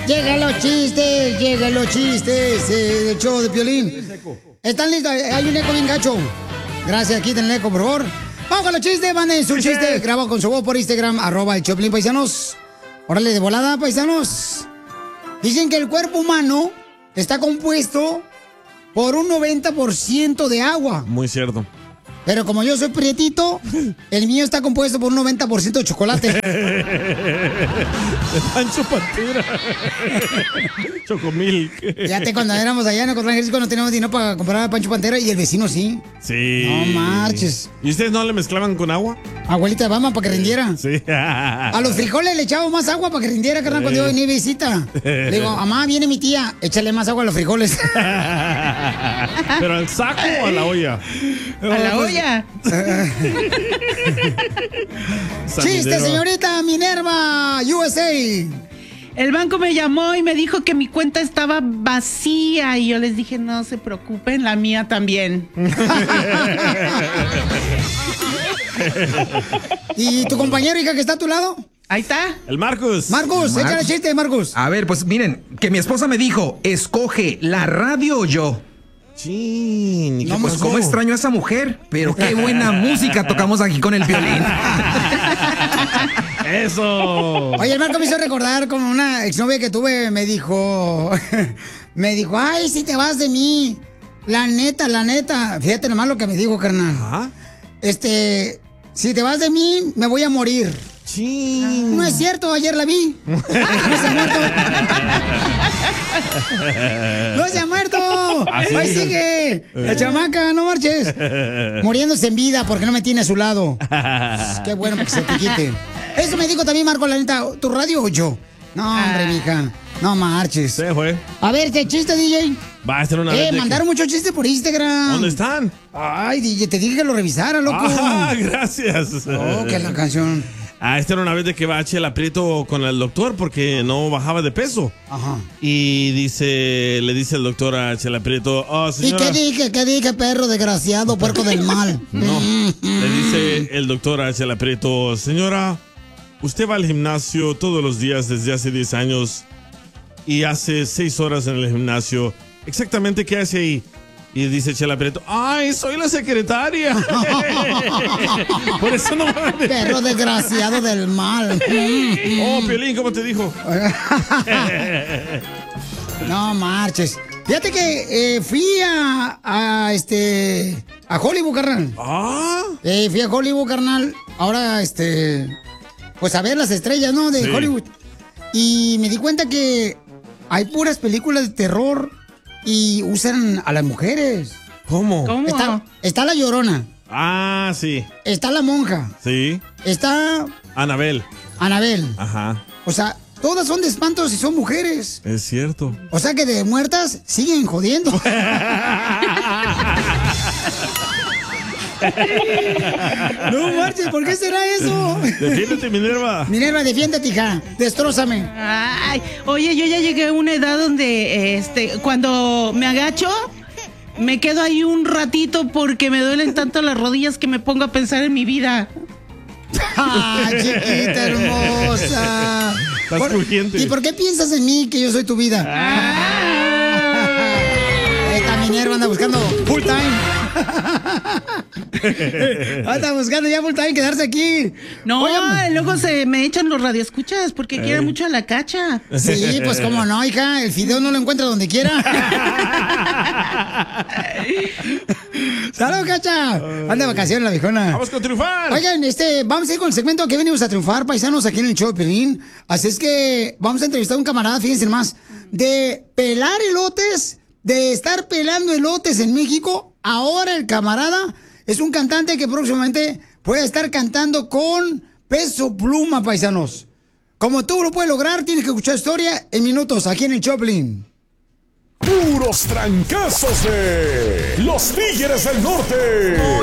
Llegan los chistes del show de Piolín. ¿Están listos? Hay un eco bien gacho. Gracias, quiten el eco, por favor. Vamos con los chistes, manden su chiste. Graba con su voz por Instagram, @el Choplin, paisanos. Órale, de volada, paisanos. Dicen que el cuerpo humano está compuesto por un 90% de agua. Muy cierto. Pero como yo soy prietito, el mío está compuesto por un 90% de chocolate. De Pancho Pantera. Chocomilk. Fíjate, cuando éramos allá en Ocotlán, Jalisco, no teníamos dinero para comprar a Pancho Pantera y el vecino sí. Sí. No marches. ¿Y ustedes no le mezclaban con agua? Abuelita de Bama para que rindiera. Sí. A los frijoles le echaba más agua para que rindiera, carnal, cuando iba a venir visita. Le digo, mamá, viene mi tía, échale más agua a los frijoles. ¿Pero al saco o a la olla? A la olla. Chiste, señorita Minerva, USA. El banco me llamó y me dijo que mi cuenta estaba vacía y yo les dije, no se preocupen, la mía también. ¿Y tu compañero, hija, que está a tu lado? Ahí está. El Marcus. Marcus, échale chiste, Marcus. A ver, pues miren, que mi esposa me dijo, escoge la radio o yo. Chin, no, pues cómo extraño a esa mujer, pero qué buena música tocamos aquí con el violín. Eso. Oye, el Marco me hizo recordar como una exnovia que tuve, me dijo, ay, si te vas de mí, la neta, fíjate nomás lo que me dijo, carnal. ¿Ah? Si te vas de mí, me voy a morir. Sí. No es cierto, ayer la vi. No se ha muerto. ¡No se ha muerto! ¡Ahí sigue! La chamaca, no marches. Muriéndose en vida porque no me tiene a su lado. Qué bueno que se te quite. Eso me dijo también Marco, la neta. ¿Tu radio o yo? No, hombre, mija. No marches. Se fue. A ver, ¿qué chiste, DJ? Va a estar una vez. Mandaron muchos chistes por Instagram. ¿Dónde están? Ay, DJ, te dije que lo revisara, loco. Ah, gracias. Oh, que la canción. Esta era una vez de que va Chela Prieto con el doctor porque no bajaba de peso. Ajá. Y le dice el doctor a Chela Prieto, oh, señora. ¿Y qué dije, perro desgraciado, puerco del mal? No, le dice el doctor a Chela Prieto, señora, usted va al gimnasio todos los días desde hace 10 años y hace 6 horas en el gimnasio. ¿Exactamente qué hace ahí? Y dice Chela Prieto, ¡ay, soy la secretaria! Por eso no va a... Perro desgraciado del mal. Oh, Piolín, ¿cómo te dijo? No marches. Fíjate que fui a Hollywood, carnal. ¿Ah? Fui a Hollywood, carnal. Ahora, pues a ver las estrellas, ¿no? De Hollywood. Y me di cuenta que hay puras películas de terror y usan a las mujeres. ¿Cómo? Está la Llorona. Ah, sí. Está la monja. Sí. Está... Anabel. Ajá. O sea, todas son de espantos y son mujeres. Es cierto. O sea que de muertas siguen jodiendo. No marches, ¿por qué será eso? Defiéndete, Minerva. Minerva, defiéndete, hija. Destrózame. Ay, oye, yo ya llegué a una edad donde cuando me agacho, me quedo ahí un ratito porque me duelen tanto las rodillas que me pongo a pensar en mi vida. ¡Ay, chiquita hermosa! Estás crujiente. ¿Y por qué piensas en mí, que yo soy tu vida? Esta Minerva anda buscando full time. Anda buscando ya full time quedarse aquí. No, luego se me echan los radioescuchas porque quieren mucho a la Cacha. Sí, pues cómo no, hija. El fideo no lo encuentra donde quiera. ¡Salud, Cacha! Anda de vacaciones la viejona. ¡Vamos con triunfar! Oigan, vamos a ir con el segmento que venimos a triunfar, paisanos, aquí en el show de Piolín. Así es que vamos a entrevistar a un camarada, fíjense más, de pelar elotes, de estar pelando elotes en México. Ahora el camarada es un cantante que próximamente puede estar cantando con Peso Pluma, paisanos. Como tú lo puedes lograr, tienes que escuchar historia en minutos aquí en el Choplin. Puros trancazos de los Tigres del Norte.